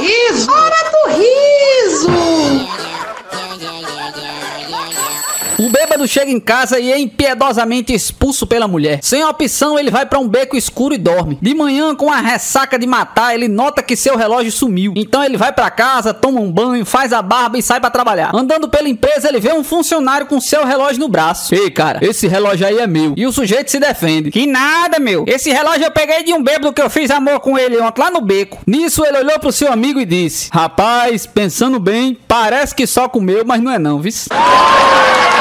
riso! Hora do riso! O bêbado chega em casa e é impiedosamente expulso pela mulher. Sem opção, ele vai pra um beco escuro e dorme. De manhã, com a ressaca de matar, ele nota que seu relógio sumiu. Então ele vai pra casa, toma um banho, faz a barba e sai pra trabalhar. Andando pela empresa, ele vê um funcionário com seu relógio no braço. Ei, cara, esse relógio aí é meu. E o sujeito se defende. Que nada, meu. Esse relógio eu peguei de um bêbado que eu fiz amor com ele ontem lá no beco. Nisso, ele olhou pro seu amigo e disse: rapaz, pensando bem, parece que só comeu, mas não é não, viu?